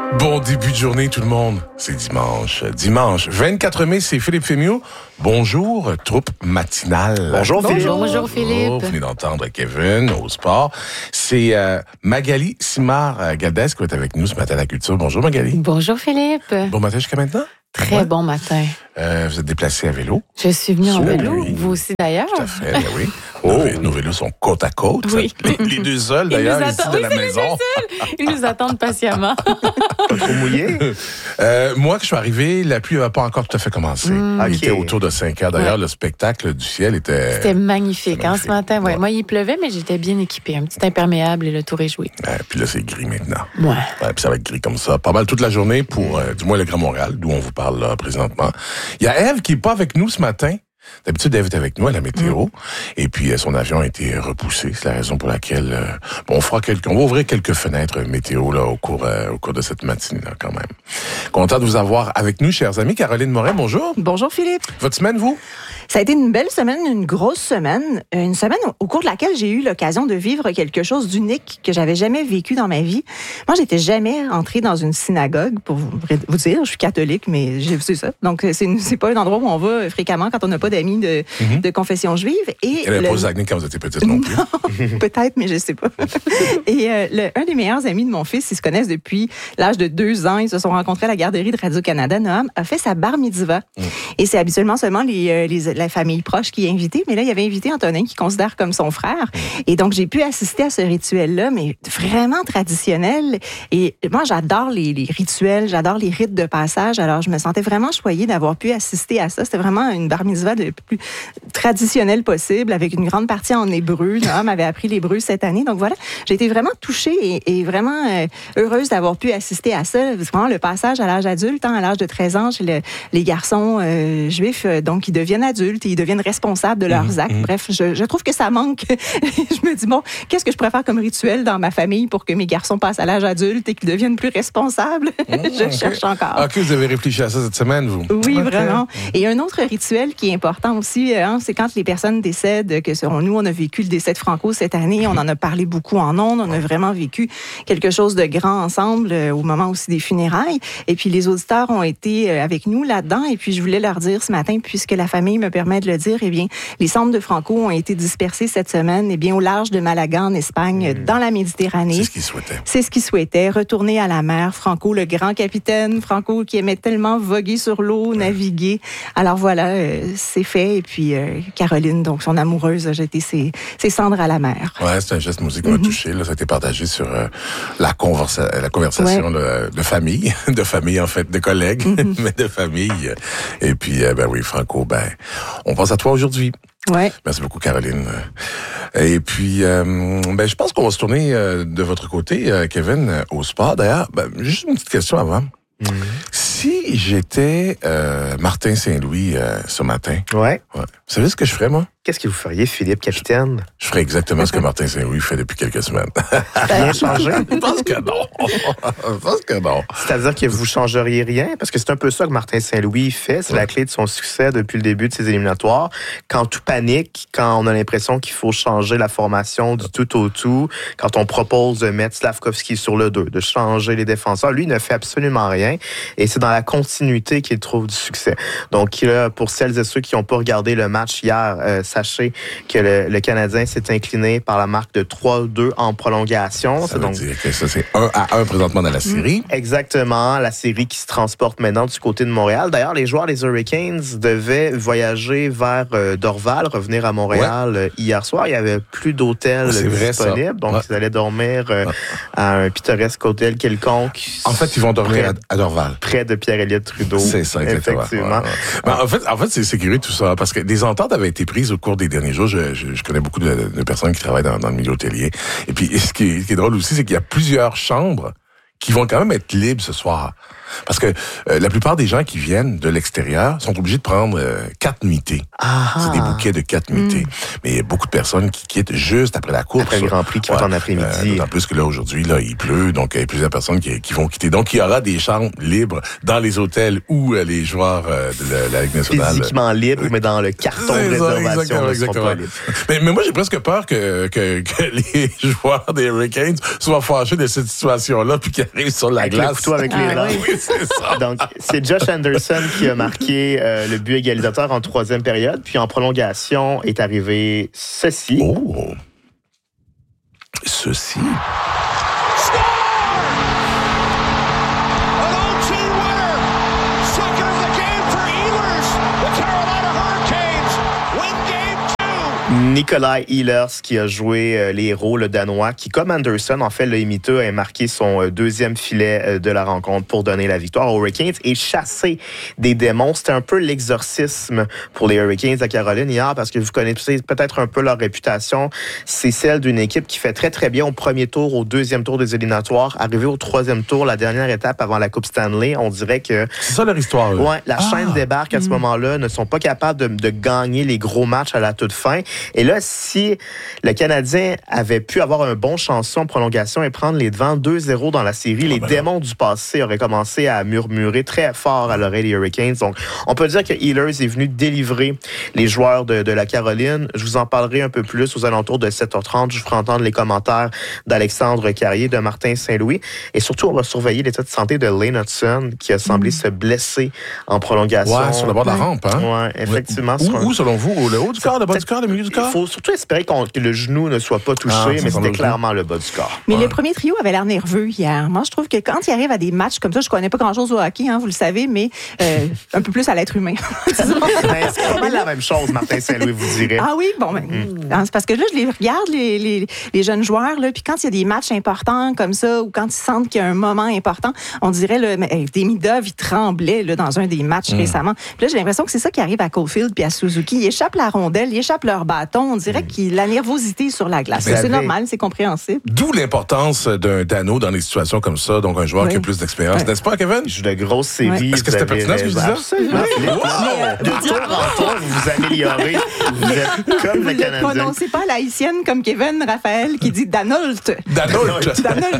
Bon début de journée tout le monde, c'est dimanche. Dimanche 24 mai, c'est Philippe Fémiot. Bonjour, troupe matinale. Bonjour Philippe. Bonjour Philippe. Vous venez d'entendre Kevin au sport. C'est Magali Simard-Galdès qui va être avec nous ce matin à la culture. Bonjour Magali. Bonjour Philippe. Bon matin jusqu'à maintenant? Très bon matin. Vous êtes déplacé à vélo? Je suis venue en vélo, Oui. vous aussi d'ailleurs. Tout à fait, ben oui. Nos vélos sont côte à côte. Oui. Les deux seuls d'ailleurs ici de la maison. Ils nous attendent patiemment. Pas trop mouillé? Moi, que je suis arrivé, la pluie n'avait pas encore tout à fait commencé. Il était autour de 5 heures. D'ailleurs, le spectacle du ciel était... C'était magnifique ce matin. Ouais. Moi, il pleuvait, mais j'étais bien équipée. Un petit imperméable et le tour est joué. Puis là, c'est gris maintenant. Ouais. Puis ça va être gris comme ça. Pas mal toute la journée pour, du moins, le Grand Montréal, d'où on vous parle là, présentement. Il y a Ève qui n'est pas avec nous ce matin. D'habitude, Ève est avec nous à la météo. Et puis, son avion a été repoussé. C'est la raison pour laquelle on va ouvrir quelques fenêtres météo là, au cours de cette matinée là, quand même. Content de vous avoir avec nous, chers amis. Caroline Morin, bonjour. Bonjour Philippe. Votre semaine, vous? Ça a été une belle semaine, une grosse semaine. Une semaine au cours de laquelle j'ai eu l'occasion de vivre quelque chose d'unique que j'avais jamais vécu dans ma vie. Moi, j'étais jamais entrée dans une synagogue, pour vous dire. Je suis catholique, mais c'est ça. Donc, c'est pas un endroit où on va fréquemment quand on n'a pas d'amis de confession juive. Et elle n'avait pas Zagney quand vous étiez petite non plus. Non, peut-être, mais je sais pas. Et un des meilleurs amis de mon fils, ils se connaissent depuis l'âge de 2 ans. Ils se sont rencontrés à la garderie de Radio-Canada. Noam a fait sa bar mitzvah. Et c'est habituellement seulement la famille proche qui est invitée, mais là, il avait invité Antonin, qui considère comme son frère. Et donc, j'ai pu assister à ce rituel-là, mais vraiment traditionnel. Et moi, j'adore les rituels, j'adore les rites de passage. Alors, je me sentais vraiment choyée d'avoir pu assister à ça. C'était vraiment une bar mitzvah de plus traditionnelle possible, avec une grande partie en hébreu. Noam avait appris l'hébreu cette année. Donc voilà, j'ai été vraiment touchée et vraiment heureuse d'avoir pu assister à ça. C'est vraiment le passage à l'âge adulte, à l'âge de 13 ans, chez les garçons juifs, donc ils deviennent adultes et ils deviennent responsables de leurs actes. Bref, je trouve que ça manque. Je me dis, bon, qu'est-ce que je pourrais faire comme rituel dans ma famille pour que mes garçons passent à l'âge adulte et qu'ils deviennent plus responsables? Je cherche encore. OK, vous avez réfléchi à ça cette semaine, vous? Oui, vraiment. Et un autre rituel qui est important aussi, c'est quand les personnes décèdent, nous, on a vécu le décès de Franco cette année, on en a parlé beaucoup en ondes, on a vraiment vécu quelque chose de grand ensemble au moment aussi des funérailles. Et puis, les auditeurs ont été avec nous là-dedans. Et puis, je voulais leur dire ce matin, puisque la famille me permet de le dire, eh bien, les cendres de Franco ont été dispersées cette semaine, eh bien, au large de Malaga, en Espagne, dans la Méditerranée. C'est ce qu'ils souhaitaient. C'est ce qu'ils souhaitaient, retourner à la mer. Franco, le grand capitaine, Franco qui aimait tellement voguer sur l'eau, naviguer. Alors voilà, c'est fait. Et puis, Caroline, donc son amoureuse, a jeté ses cendres à la mer. Ouais, c'est un geste musique qui m'a touché. Là, ça a été partagé sur la conversation de famille, en fait, de collègues, mais de famille. Et puis, ben oui, Franco, on pense à toi aujourd'hui. Ouais. Merci beaucoup, Caroline. Et puis, je pense qu'on va se tourner de votre côté, Kevin, au sport. D'ailleurs, juste une petite question avant. Si j'étais Martin Saint-Louis ce matin, Ouais. vous savez ce que je ferais, moi? Qu'est-ce que vous feriez, Philippe, capitaine? Je ferais exactement ce que Martin Saint-Louis fait depuis quelques semaines. Rien changé? Je pense que non. Je pense que non. C'est-à-dire que vous changeriez rien? Parce que c'est un peu ça que Martin Saint-Louis fait. C'est la clé de son succès depuis le début de ses éliminatoires. Quand tout panique, quand on a l'impression qu'il faut changer la formation du tout au tout, quand on propose de mettre Slavkovski sur le 2, de changer les défenseurs, lui, il ne fait absolument rien. Et c'est dans la continuité qu'il trouve du succès. Donc, là, pour celles et ceux qui n'ont pas regardé le match hier, sachez que le Canadien s'est incliné par la marque de 3-2 en prolongation. Ça veut dire que ça, c'est 1-1 présentement dans la série. Exactement, la série qui se transporte maintenant du côté de Montréal. D'ailleurs, les joueurs des Hurricanes devaient voyager vers Dorval, revenir à Montréal hier soir. Il n'y avait plus d'hôtel disponible, donc ils allaient dormir à un pittoresque hôtel quelconque. En fait, ils vont dormir à Dorval. Près de Pierre-Éliott Trudeau. C'est ça, exactement. Effectivement. En fait, c'est curieux tout ça, parce que des ententes avaient été prises au cours des derniers jours. Je connais beaucoup de personnes qui travaillent dans le milieu hôtelier. Et puis, ce qui est drôle aussi, c'est qu'il y a plusieurs chambres qui vont quand même être libres ce soir. Parce que la plupart des gens qui viennent de l'extérieur sont obligés de prendre 4 nuitées. C'est des bouquets de 4 nuitées. Mais il y a beaucoup de personnes qui quittent juste après la course. Après le Grand Prix qui va en après-midi. D'autant plus que là, aujourd'hui, là, il pleut, donc il y a plusieurs personnes qui vont quitter. Donc, il y aura des chambres libres dans les hôtels où les joueurs de la Ligue nationale... Physiquement libres, mais dans le carton de réservation, ils ne seront pas libres. Mais moi, j'ai presque peur que les joueurs des Hurricanes soient fâchés de cette situation-là, puis qu'il arrive sur la glace. Le couteau avec les dents. Oui, c'est ça. Donc, c'est Josh Anderson qui a marqué le but égalisateur en troisième période. Puis en prolongation est arrivé ceci. Oh! Ceci. Nikolai Ehlers qui a joué les héros, le Danois, qui, comme Anderson, en fait, le imité, a marqué son deuxième filet de la rencontre pour donner la victoire aux Hurricanes et chasser des démons. C'était un peu l'exorcisme pour les Hurricanes à Caroline hier, parce que vous connaissez peut-être un peu leur réputation. C'est celle d'une équipe qui fait très, très bien au premier tour, au deuxième tour des éliminatoires. Arrivé au troisième tour, la dernière étape avant la Coupe Stanley, on dirait que... C'est ça leur histoire. Ouais, la chaîne débarque à ce moment-là, ne sont pas capables de gagner les gros matchs à la toute fin. Et là, si le Canadien avait pu avoir un bon chanson en prolongation et prendre les devants 2-0 dans la série, les démons du passé auraient commencé à murmurer très fort à l'oreille des Hurricanes. Donc, on peut dire que Ehlers est venu délivrer les joueurs de la Caroline. Je vous en parlerai un peu plus aux alentours de 7h30. Je vous ferai entendre les commentaires d'Alexandre Carrier, de Martin Saint-Louis. Et surtout, on va surveiller l'état de santé de Lane Hudson, qui a semblé se blesser en prolongation. Ouais, sur le bord de la rampe, hein? Ouais, effectivement. Où, selon vous? Le haut du corps, le bas du corps, le milieu du corps? Il faut surtout espérer que le genou ne soit pas touché, mais c'était clairement le bas du corps. Mais le premier trio avait l'air nerveux hier. Moi, je trouve que quand il arrive à des matchs comme ça, je connais pas grand-chose au hockey, hein, vous le savez, mais un peu plus à l'être humain. C'est pas mal la même chose, Martin Saint-Louis vous dirait. Ah oui? Bon, c'est parce que là, je les regarde, les jeunes joueurs, là, puis quand il y a des matchs importants comme ça, ou quand ils sentent qu'il y a un moment important, on dirait, là, Demidov, il tremblait là, dans un des matchs récemment. Puis là, j'ai l'impression que c'est ça qui arrive à Caulfield puis à Suzuki. Ils échappent la rondelle, ils échappent leur bâton. On dirait qu'il la nervosité sur la glace. C'est normal, c'est compréhensible. D'où l'importance d'un Dano dans des situations comme ça, donc un joueur qui a plus d'expérience. N'est-ce pas, Kevin? Il joue de grosses séries. Est-ce que c'était pertinent ce que je disais? Absolument. De tour en tour, vous vous améliorez. Vous êtes comme le Canadien. Ne prononcez pas la haïtienne comme Kevin Raphaël qui dit Danolt. Danolt.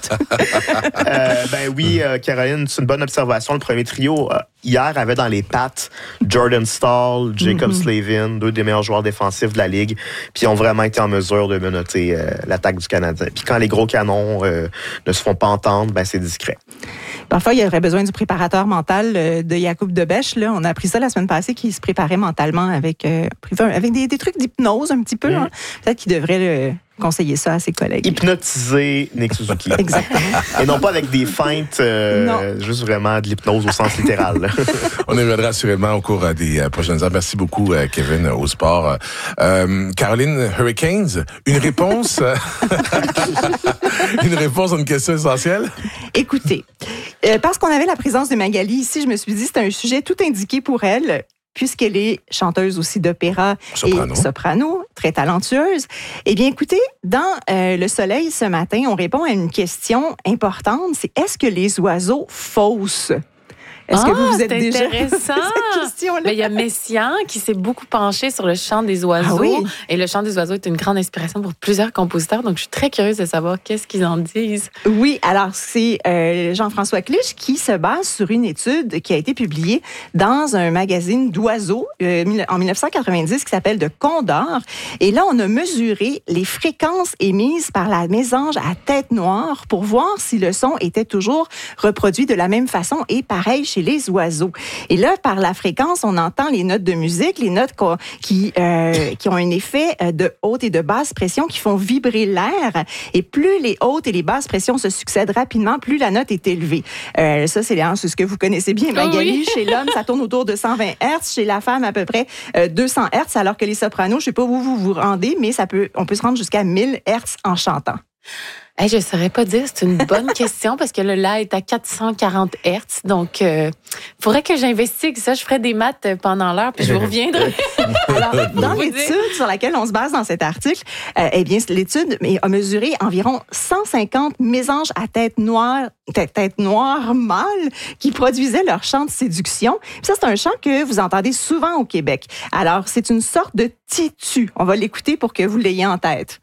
Ben oui, Caroline, c'est une bonne observation. Le premier trio, hier, avait dans les pattes Jordan Staal, Jacob Slavin, deux des meilleurs joueurs défensifs de la Ligue, puis ont vraiment été en mesure de menotter l'attaque du Canadien. Puis quand les gros canons ne se font pas entendre, ben c'est discret. Parfois, il y aurait besoin du préparateur mental de Jakub Dobeš. Là. On a appris ça la semaine passée, qu'il se préparait mentalement avec des trucs d'hypnose un petit peu. Hein. Peut-être qu'il devrait conseiller ça à ses collègues. Hypnotiser Nick Suzuki. Exactement. Et non pas avec des feintes, juste vraiment de l'hypnose au sens littéral. On y reviendra assurément au cours des prochaines heures. Merci beaucoup, Kevin, au sport. Caroline, Hurricanes, une réponse? Une réponse à une question essentielle? Écoutez, parce qu'on avait la présence de Magali ici, je me suis dit que c'était un sujet tout indiqué pour elle, puisqu'elle est chanteuse aussi d'opéra et soprano, très talentueuse. Eh bien, écoutez, dans Le Soleil ce matin, on répond à une question importante, c'est est-ce que les oiseaux faussent? Est-ce que vous êtes déjà intéressant. cette question-là? Ben, il y a Messiaen qui s'est beaucoup penché sur le chant des oiseaux. Ah oui? Et le chant des oiseaux est une grande inspiration pour plusieurs compositeurs. Donc, je suis très curieuse de savoir qu'est-ce qu'ils en disent. Oui, alors c'est Jean-François Clich qui se base sur une étude qui a été publiée dans un magazine d'oiseaux en 1990 qui s'appelle De Condor. Et là, on a mesuré les fréquences émises par la mésange à tête noire pour voir si le son était toujours reproduit de la même façon et pareil chez les oiseaux. Et là, par la fréquence, on entend les notes de musique, les notes qui ont un effet de haute et de basse pression qui font vibrer l'air. Et plus les hautes et les basses pressions se succèdent rapidement, plus la note est élevée. Ça, c'est ce que vous connaissez bien, Magali. Oui. Chez l'homme, ça tourne autour de 120 Hz. Chez la femme, à peu près 200 Hz. Alors que les sopranos, je ne sais pas où vous vous rendez, mais on peut se rendre jusqu'à 1000 Hz en chantant. Hey, je ne saurais pas dire, c'est une bonne question parce que le La est à 440 Hz. Donc, il faudrait que j'investigue ça. Je ferai des maths pendant l'heure puis je vous reviendrai. Alors, dans l'étude sur laquelle on se base dans cet article, eh bien, l'étude a mesuré environ 150 mésanges à tête noire mâle qui produisaient leur chant de séduction. Puis ça, c'est un chant que vous entendez souvent au Québec. Alors, c'est une sorte de titu. On va l'écouter pour que vous l'ayez en tête.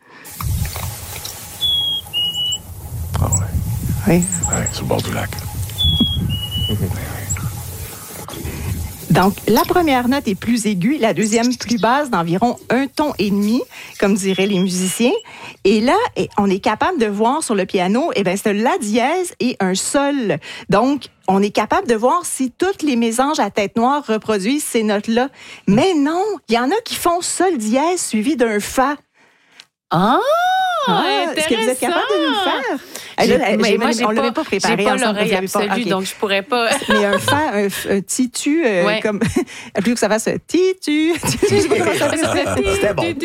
Ah ouais. Oui. Ouais, sur le bord du lac. Donc, la première note est plus aiguë, la deuxième plus basse, d'environ 1 ton et demi, comme diraient les musiciens. Et là, on est capable de voir sur le piano, c'est un la dièse et un sol. Donc, on est capable de voir si toutes les mésanges à tête noire reproduisent ces notes-là. Mais non, il y en a qui font sol dièse suivi d'un fa. Est-ce que vous êtes capable de nous le faire? On ne l'avait pas préparé. J'ai pas l'oreille absolue, donc je pourrais pas. Mais un fa, un titu, comme plutôt que ça fasse titu. Je sais pas comment ça fait. C'était bon.